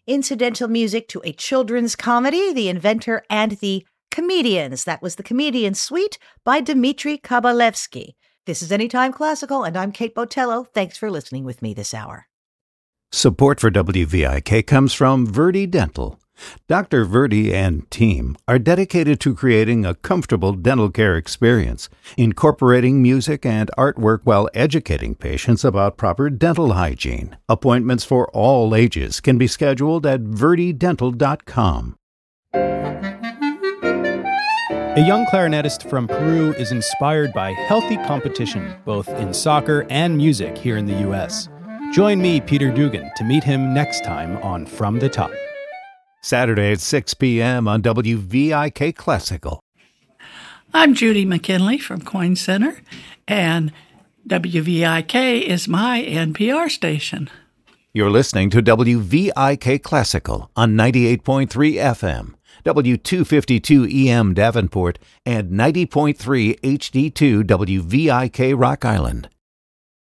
incidental music to a children's comedy, The Inventor and the Comedians. That was The Comedian Suite by Dmitri Kabalevsky. This is Anytime Classical, and I'm Kate Botello. Thanks for listening with me this hour. Support for WVIK comes from Verdi Dental. Dr. Verdi and team are dedicated to creating a comfortable dental care experience, incorporating music and artwork while educating patients about proper dental hygiene. Appointments for all ages can be scheduled at verdidental.com. A young clarinetist from Peru is inspired by healthy competition, both in soccer and music here in the U.S. Join me, Peter Dugan, to meet him next time on From the Top. Saturday at 6 p.m. on WVIK Classical. I'm Judy McKinley from Coyne Center, and WVIK is my NPR station. You're listening to WVIK Classical on 98.3 FM, W252 EM Davenport, and 90.3 HD2 WVIK Rock Island.